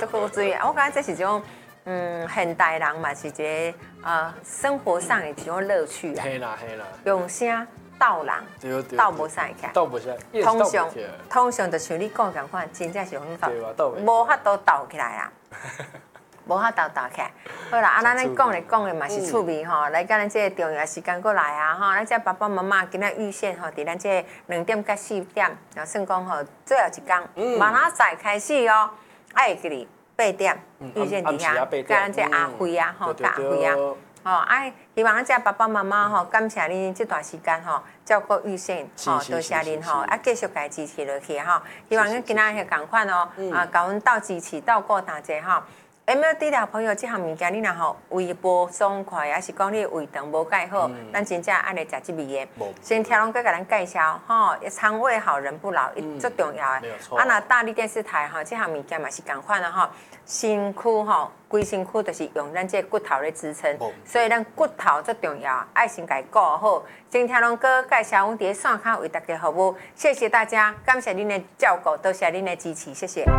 足够注意。我感觉这是一种现代人嘛是一个生活上的一种乐趣啊。 嘿啦， 用声斗人， 对， 斗无啥起来。 斗不起来， 通常就像你讲咁款，真正是很斗， 斗无法度斗起来啦。无法度打开，好啦，咱讲的嘛是趣味吼，来到咱这个重要时间过来啊吼，咱这爸爸妈妈今仔预先吼，伫咱这2点到4点，然后算讲吼最后一天，明仔载开始哦，爱记哩8点预先伫遐，甲咱这阿辉啊吼，甲阿辉啊，吼爱希望咱这爸爸妈妈吼，感谢恁这段时间吼照顾预先吼，多谢恁吼，啊继续家支持落去吼，希望恁今仔日共款哦，甲阮斗支持斗顾大家吼。MLD 的朋友，这项物件你若吼胃无爽快，还是讲你胃肠无介好，咱真正爱来食这味的。先听龙哥甲咱介绍吼，肠胃好人不老，最重要的。啊，那大力电视台吼，这项物件嘛是共款的吼，身躯吼，规身躯就是用咱这骨头来支撑，所以咱骨头最重要，爱先家顾好。先听龙哥介绍阮伫线卡为大家服务，谢谢大家，感谢您的照顾，多谢您的支持，谢谢。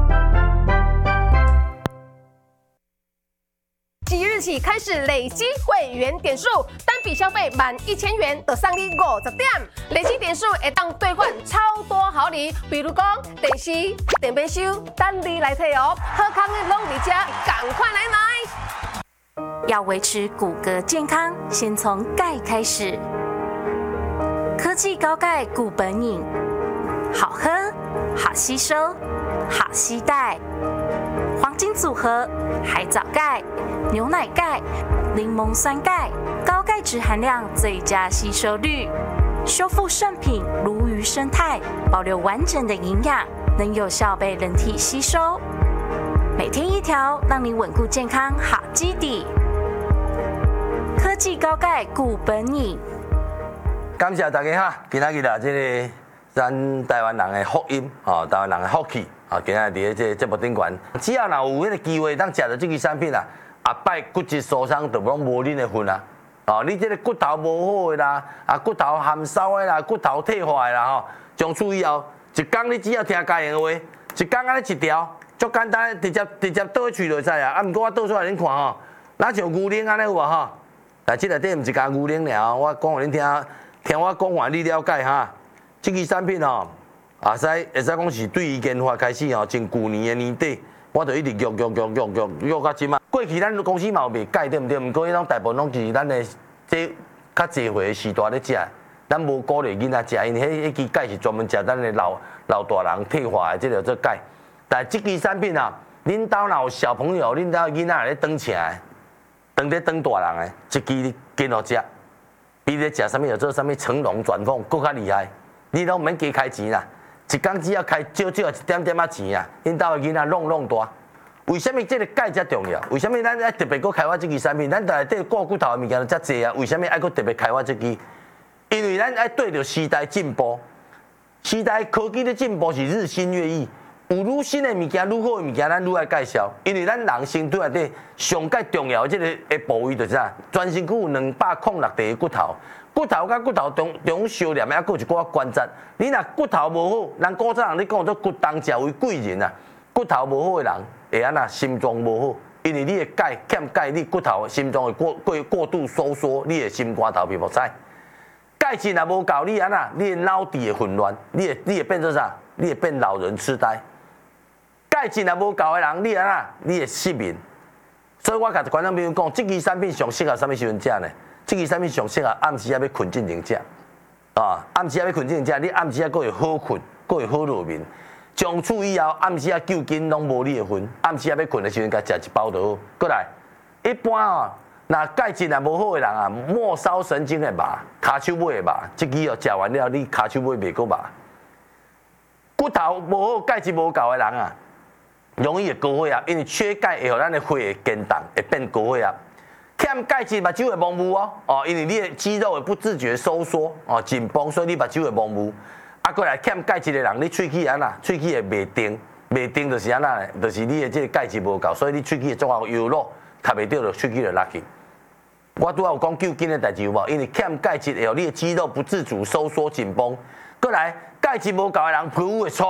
即日起开始累积会员点数，单笔消费满1000元就送你50点，累积点数会当兑换超多好礼，比如讲电视、电冰箱，等你来摕哦。好康的拢伫这，赶快来！ 要维持骨骼健康，先从钙开始。科技高钙固本饮，好喝、好吸收、好携带。黄金组合：海藻钙、牛奶钙、柠檬酸钙，高钙质含量最佳吸收率，修复圣品鲈鱼生态，保留完整的营养，能有效被人体吸收。每天1条，让你稳固健康好基底。科技高钙固本饮。 感谢大家哈，今仔日啊，这个咱台湾人的福音哦，台湾人的福气。今仔日伫节目顶悬，只要若有迄个机会当食到这个产品啊，下摆骨质疏松就拢无恁的份啊！哦，你这个骨头无好的啦，骨头含烧的啦，骨头退化的啦吼，从此以后，一工你只要听家人的话，一工安尼1条，足简单，直接倒去就知啊！毋过我倒出来恁看吼，哪像牛奶安尼有无吼？但这内底毋是加牛奶尔，我讲互恁听我讲完你了解哈。这个产品吼。会使讲是对于研发开始吼，从去年的年底，我就一直约到今啊。过去咱公司嘛有卖钙对毋对？毋过迄种大部分拢是咱的这较济岁的时代咧食，咱无鼓励囡仔食，因为迄支钙是专门食咱的老大人退化的这个做钙。但这支产品啊，恁兜若有小朋友，恁兜囡仔咧长起来，长咧长大人的，一支跟互食，比咧食啥物做啥物成龙转凤更较厉害，你拢免加开钱啦。一工只要开少少一点点仔钱啊，恁兜的囡仔弄大。为什么这个钙遮重要？为什么咱爱特别搁开发这支产品？咱内底顾骨头的物件就遮济啊？为什么爱搁特别开发这支？因为咱爱对着时代进步，时代科技的进步是日新月异，有愈新的物件、愈好的物件，咱愈爱介绍。因为咱人身体内底上介重要的这个部位就是啥？全身躯有206地的骨头。骨头甲骨头中相连的，还佫有一寡关节。你若骨头无好，咱古早人咧讲做骨当食为贵人啊。骨头无好的人会安那心脏无好，因为你的钙欠钙，你骨头心脏会过度收缩，你的心肝头皮膜塞。钙质若无够，你安那你的脑底会混乱，你会变做啥？你会变老人痴呆。钙质若无够的人，你安那你会失眠。所以我甲观众朋友讲，这支产品上适合什么时阵食呢？这支产品上适合暗时要困进前食，暗时要困进前食，你暗时佫会好困，佫会好入眠。从此以后，暗时救筋拢无你的份，暗时要困的时阵，甲食一包就好。过来，一般哦，那钙质若无好的人啊，末梢神经的麻，骹手尾的麻，这支哦食完了，你骹手尾袂佫麻。骨头无好，钙质无够的人啊，容易会高血压，因为缺钙会互咱的血会坚冻，会变高血压。欠钙质，目睭会模糊哦，因为你的肌肉会不自觉收缩紧绷，所以你目睭会模糊。过来欠钙质的人，你喙齿安那？喙齿会袂定，袂定就是安那呢？就是你的这个钙质无够，所以你喙齿会总有肉，吸袂到就喙齿就落去。我拄仔有讲救筋的代志有无？因为欠钙质会让你的肌肉不自主收缩紧绷。过来，钙质无够的人皮肤会粗，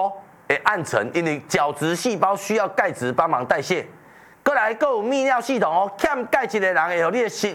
会暗沉，因为角质细胞需要钙质帮忙代谢。过来，还有泌尿系统哦，欠钙质的人会让你的